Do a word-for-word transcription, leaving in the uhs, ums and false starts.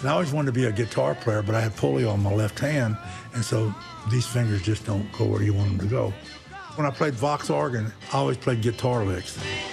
And I always wanted to be a guitar player, but I had polio on my left hand, and so these fingers just don't go where you want them to go. When I played Vox organ, I always played guitar licks.